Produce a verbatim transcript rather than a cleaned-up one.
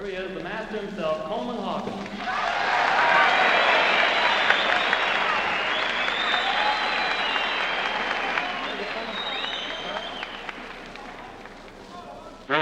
Here he is, the master himself, Coleman Hawkins.